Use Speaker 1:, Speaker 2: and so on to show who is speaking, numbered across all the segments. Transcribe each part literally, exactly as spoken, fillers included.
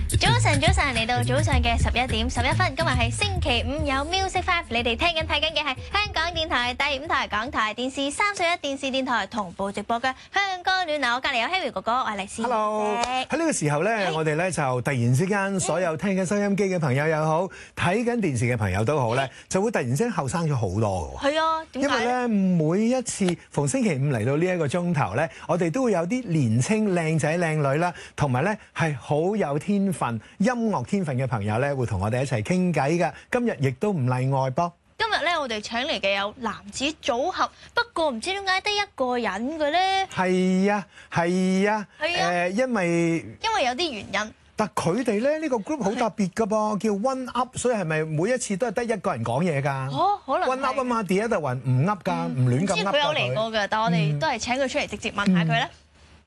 Speaker 1: 早晨，早晨嚟到早上嘅十一點十一分，今日係星期五，有 Music Five，你哋聽緊睇緊嘅係香港電台第五台、港台電視三十一電視電台同步直播嘅香港暖流。我隔離有 Harry 哥哥，我係麗絲。
Speaker 2: Hello，喺呢個時候咧，我哋咧就突然之間，所有聽緊收音機嘅朋友又好，睇緊電視嘅朋友都好咧，就會突然之間後生咗好多嘅喎。係啊，點解？因為咧，每一次逢星期五嚟到呢一個鐘頭咧，我哋都會有啲年青靚仔靚女啦，同埋咧係好有天分、音樂天分嘅朋友咧，會同我哋一齊傾偈㗎。今日亦都唔例外噃。
Speaker 1: 今日咧，我哋請嚟嘅有男子組合，不過唔知點解得一個人嘅咧。
Speaker 2: 係啊，係啊，
Speaker 1: 係啊，
Speaker 2: 誒，因為
Speaker 1: 因為有啲原因。
Speaker 2: 但佢哋咧呢個 group 好特別㗎噃，叫 One Up， 所以係咪每一次都係得一個人講嘢㗎？
Speaker 1: 哦，可能
Speaker 2: One Up 啊嘛，The other one唔噏㗎，唔亂咁噏㗎。
Speaker 1: 知佢有嚟過㗎，但係我哋都係請佢出嚟直接問下佢啦。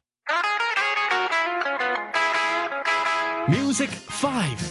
Speaker 3: Music Five，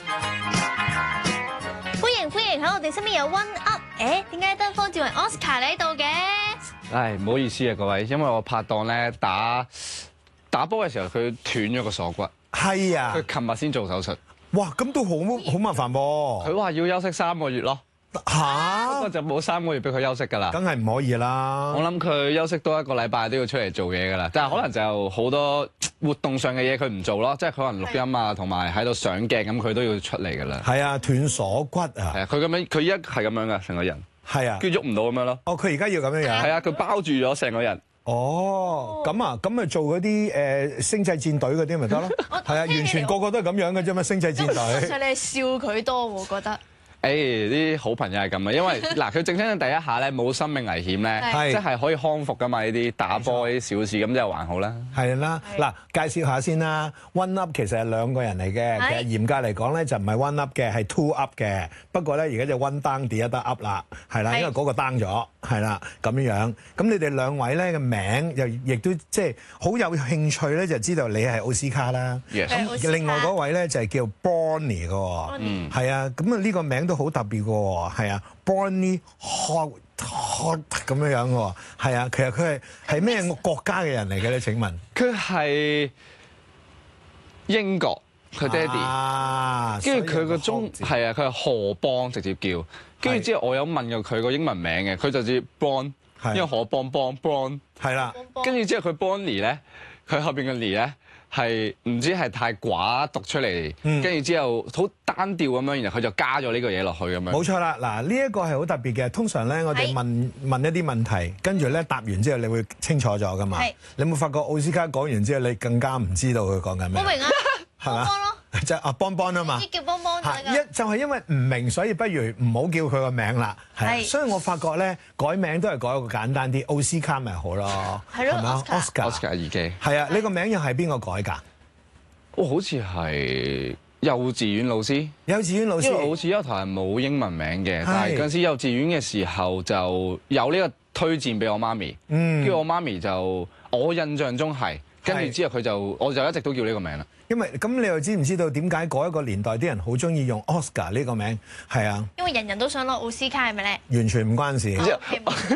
Speaker 1: 歡迎歡迎喺我哋身邊有 One Up， 誒點解得方志宏 Oscar 喺度嘅？
Speaker 4: 唉，唔好意思啊，各位，因為我拍檔咧打打波嘅時候，佢斷咗個鎖骨。
Speaker 2: 係啊，
Speaker 4: 佢琴日先做手術。
Speaker 2: 哇，咁都好好麻煩噃。
Speaker 4: 佢話要休息三個月咯。
Speaker 2: 嚇！
Speaker 4: 不過就冇三個月俾佢休息㗎啦。
Speaker 2: 梗係唔可以啦。
Speaker 4: 我諗佢休息多一個禮拜都要出嚟做嘢㗎啦。但係可能就好多活動上嘅嘢佢唔做咯，即係可能錄音啊，同埋喺度上鏡咁，佢都要出嚟㗎啦。
Speaker 2: 係啊，斷鎖骨啊。
Speaker 4: 係啊，佢咁樣，佢依家係咁樣㗎，成個人。
Speaker 2: 係啊。
Speaker 4: 佢喐唔到咁樣咯。
Speaker 2: 哦，佢而家要咁樣樣。
Speaker 4: 係啊，佢包住咗成個人。
Speaker 2: 哦，咁啊，咁咪做嗰啲誒星際戰隊嗰啲咪得咯？係啊，完全個個都係咁樣嘅啫嘛，星際戰隊。
Speaker 1: 其實你係笑佢多，我覺得。
Speaker 4: 誒啲好朋友係咁啊，因為嗱佢整親嘅第一下咧冇生命危險咧，即係可以康復噶嘛，呢啲打波啲小事咁就還好啦。係
Speaker 2: 啦，嗱介紹下先啦 ，One Up 其實係兩個人嚟嘅，其實嚴格嚟講咧就唔係 One Up 嘅，係 Two Up 嘅。不過咧而家就 One Down 啲一得 Up 啦，係啦，因為嗰個 down 咗，係啦咁樣樣。咁你哋兩位咧嘅名又亦都即係好有興趣咧，就知道你係奧斯卡啦。咁另外嗰位咧就係叫 Bonnie 嘅喎，係啊，咁啊呢個名都好特別嘅喎，係啊 ，Bonnie Hot Hot 咁樣樣嘅喎，係啊，其實佢係係咩國家嘅人嚟嘅咧？請問
Speaker 4: 佢係英國，佢爹哋，跟住佢個中係啊，佢係何邦直接叫，跟住之後我有問過佢個英文名嘅，佢就直接 Bon， 因為何邦邦 Bon， 係啦，跟住之後佢 Bonnie 咧，佢後邊嘅 Lee 咧。係唔知係太寡讀出嚟，跟住、嗯、之後好單調咁樣，然後佢就加咗呢個嘢落去咁樣。冇錯啦，嗱呢一個係好特別嘅。通常咧，我哋問是問一啲問題，跟住咧答完之後，你會清楚咗噶嘛？係是。你有冇發覺奧斯卡講完之後，你更加唔知道佢講緊咩？我明啊，係嘛？就啊邦邦啊嘛，叫邦邦一就係因為唔明，所以不如唔好叫佢個名啦。係，所以我發覺咧改名都係改一個簡單啲，奧斯卡咪好咯。係咯 ，Oscar，Oscar 耳機。係
Speaker 2: 啊，你個名又係邊個改㗎？
Speaker 4: 哦，好似係幼稚園老師。幼稚園老師，因為好似一頭係冇英文名嘅，但係嗰陣時幼稚園嘅時候就有呢個推薦俾我媽咪。嗯，跟住我媽咪就我印象中係，跟住之後佢就我就一直都叫呢個名啦。
Speaker 2: 因為咁，你又知唔知道點解嗰一個年代啲人好中意用 Oscar 呢個名？係啊，
Speaker 1: 因為人人都想攞奧斯卡，係咪咧？
Speaker 2: 完全唔關事。